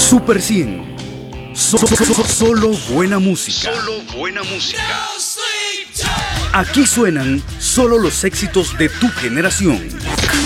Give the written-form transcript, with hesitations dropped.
Super 100. Solo buena música. Solo buena música. Aquí suenan solo los éxitos de tu generación.